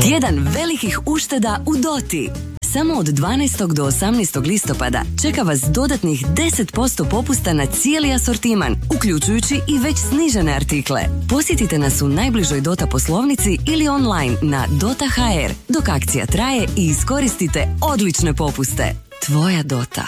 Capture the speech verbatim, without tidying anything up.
Tjedan velikih ušteda u Doti. Samo od dvanaestog do osamnaestog listopada čeka vas dodatnih deset posto popusta na cijeli asortiman, uključujući i već snižene artikle. Posjetite nas u najbližoj Dota poslovnici ili online na dota tačka ha er dok akcija traje i iskoristite odlične popuste. Tvoja Dota.